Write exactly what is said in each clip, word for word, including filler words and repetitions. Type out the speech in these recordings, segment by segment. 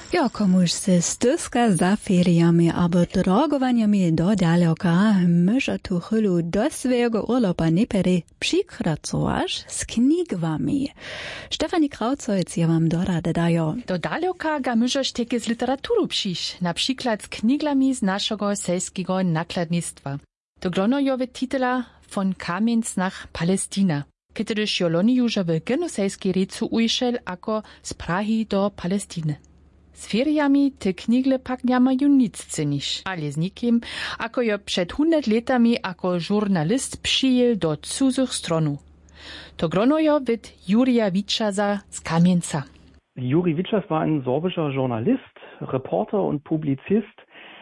Ja, komuś se styska za feriami albo drogowaniami do daleka, może tu chwilę do swojego urlopa nie pery przykracować z knigami. Stefanie Krauzojc ja wam doradę dają. Do daleka ga możesz takie z literaturu przyjść, na przykład z knigami z naszego selskiego nakładnictwa. To glonojowe titula von Kamiens nach Palestina, kiedyś joloni już w genosejskiej recu ujszel ako z Prahi do Palestiny. Z feriami te knigle pak niamają nic cynić, ale z nikim, ako jo przed hundert letami ako żurnalist przyjel do cudzych stronów. To gronojo wid Jurija Witschasa z Kamienca. Juri Witschas war ein sorbischer Journalist, Reporter und Publizist,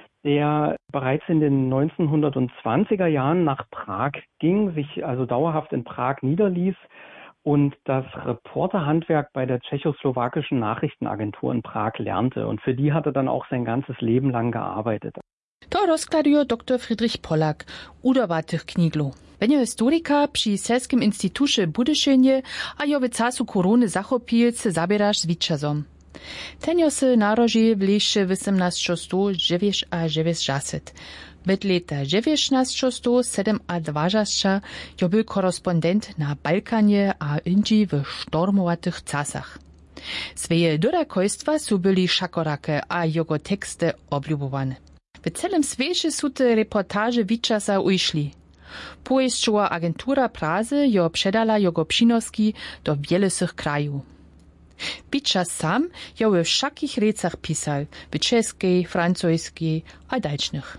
der bereits in den neunzehnhundertzwanziger Jahren nach Prag ging, sich also dauerhaft in Prag niederließ und das Reporterhandwerk bei der tschechoslowakischen Nachrichtenagentur in Prag lernte. Und für die hat er dann auch sein ganzes Leben lang gearbeitet. To rozkladuje doktor Friedrich Pollack, udawa tych kniglu. Wenio historika przy Selskim Instytucie Budyšenje, a jo w casu korony zachopil se zabieraš z Witchasom. Tenjo se narodzi w lesie osiemnaście dziewięć a dziewięćdziesiąt. Od leta dziewiętnaście sedemdziesiąt jo był korespondent na Balkanie a indziej w sztormowatych czasach. Swoje dodakojstwa su byli szakorake a jego teksty obljubowane. W celym świecie su te reportaże Witschasa ujszli. Pojeźdźczyła agentura Prazy jo przedala jego przynoski do wielesych krajów. Witschas sam jo we wszakich recach pisał, w czeskiej, francuskiej a dalszych.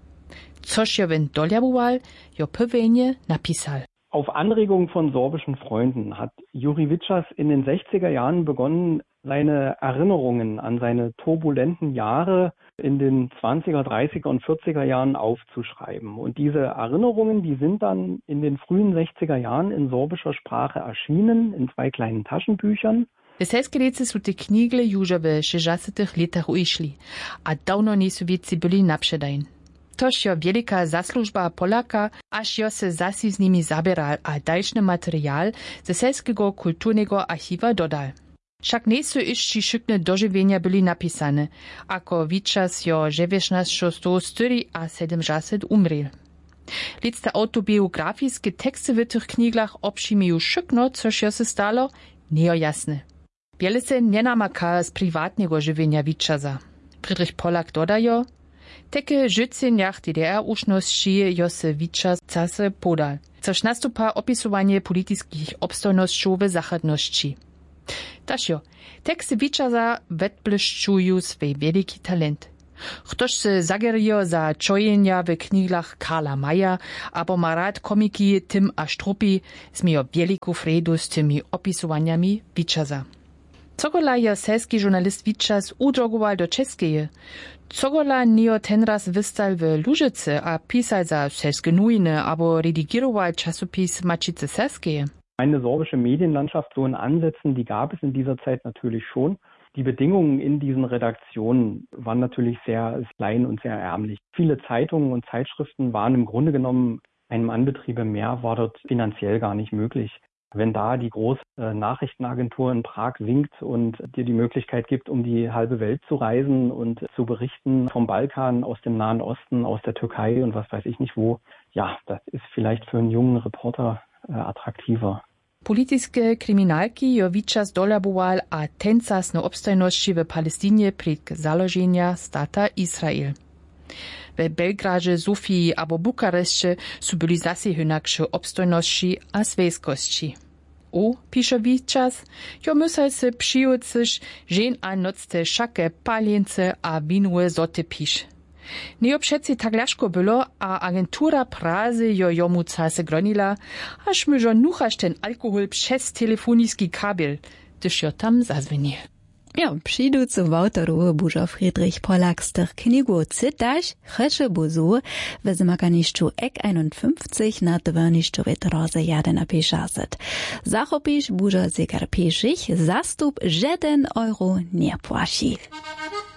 Což jo wen doljaboval, jo pewnie napisał. Auf Anregung von sorbischen Freunden hat Juri Witschas in den sechziger Jahren begonnen, seine Erinnerungen an seine turbulenten Jahre in den zwanziger, dreißiger und vierziger Jahren aufzuschreiben. Und diese Erinnerungen, die sind dann in den frühen sechziger Jahren in sorbischer Sprache erschienen, in zwei kleinen Taschenbüchern. Weselske rece su te knigle już w šezdesiatych letach ujšli, a dawno nisu wieci byli napředajn. Tož jo wielika zasłużba Polaka, aż jo se zasi z nimi zabieral, a dalszny materiał ze selskiego kulturnego archiwa dodal. Však nejsu išći šikne doživenja byli napisane, ako Witschas jo dziewiętnaście sedemdziesiąt umrel. Lecte autobiografijske teksty w tych kniglach obšimiju šikno, což jo se stalo, nejo jasne. Wiele se nenamaka z prywatnego żywienia Witschasa. Friedrich Pollack dodajo, teke życenjach D D R-ušnosti jo se Witschas case podal, což nastupa opisowanie politických obstojnošćů w zachodności. Tašjo, teksty Witschasa wetbłyszczują swój wielki talent. Ktoś se zagerijo za čojenja w kniglach Karla Maya, abo ma rad komiki Tim a Struppi, zmijo wielku fredu z tymi opisowaniami Witschasa. Cogola jo selski journalist Witschas udrogoval do Českeje. Cogola nio tenraz wystal w Lužice a pisal za selske nujne, abo redigiroval časopis Mačice Selskeje. Eine sorbische Medienlandschaft so in Ansätzen, die gab es in dieser Zeit natürlich schon. Die Bedingungen in diesen Redaktionen waren natürlich sehr klein und sehr ärmlich. Viele Zeitungen und Zeitschriften waren im Grunde genommen, einem Anbetriebe mehr war dort finanziell gar nicht möglich. Wenn da die große Nachrichtenagentur in Prag winkt und dir die Möglichkeit gibt, um die halbe Welt zu reisen und zu berichten vom Balkan, aus dem Nahen Osten, aus der Türkei und was weiß ich nicht wo, ja, das ist vielleicht für einen jungen Reporter äh, attraktiver. Politiske kriminalki jo Witschas doljaboval a tencas na obstojnosti v Palestinie pred založenja stata Izrael. W Belgradzie, Sofii abo Bukareszcie su byli zasi hynakše obstojnosti a svejskości. O, pisze Witschas, jo musel se přijuciš žen a nocte šake paljence a vinue zote piš. Nejo přeci tak ľažko bylo a agentura Prazy jo jomu case gronila, až my jo nuchaš ten alkohol přes telefonický kabel, tyž jo tam zazvenil. Ja, přijducu v autoru bužo Friedrich Pollack z tych knigu cytaš, chreše buzu, w zmakanišću ek einundfünfzig na dwanišću vetroze jeden pišaset. Zachopiš bužo zegar pišich, zastup jeden euro nie płaci.